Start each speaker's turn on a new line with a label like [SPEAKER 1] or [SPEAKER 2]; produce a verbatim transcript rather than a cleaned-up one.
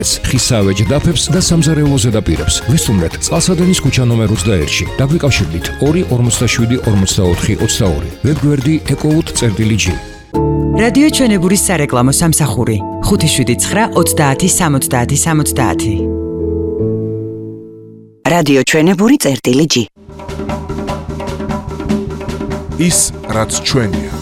[SPEAKER 1] ხისავე ჯდაფებს და სამზარეულო ზედაპირებს. ვესტუმრეთ წყალსადენის ქუჩა ნომერ ოცდაერთში. დაგვიკავშირდით ორი ორმოცდაშვიდი ორმოცდაოთხი ოცდაორი. ვებგვერდი ეკოუთ წერტილი ჯი.
[SPEAKER 2] რადიო ჩვენებურის სარეკლამო სამსახური ხუთი შვიდი ცხრა ოცდაათი სამოცდაათი სამოცდაათი. რადიო ჩვენებური წერტილი ჯი.
[SPEAKER 3] ის რაც ჩვენია.